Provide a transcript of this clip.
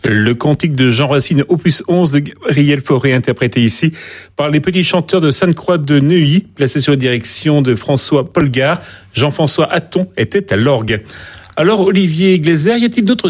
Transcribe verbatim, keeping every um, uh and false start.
Le cantique de Jean Racine, opus onze de Gabriel Fauré, interprété ici par les petits chanteurs de Sainte-Croix de Neuilly, placés sous la direction de François Polgar. Jean-François Hatton était à l'orgue. Alors, Olivier Gleiser, y a-t-il d'autres